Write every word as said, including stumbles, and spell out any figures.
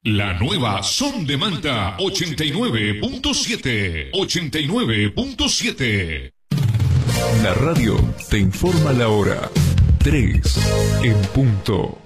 La nueva Son de Manta ochenta y nueve punto siete. ochenta y nueve punto siete. La radio te informa la hora. tres en punto.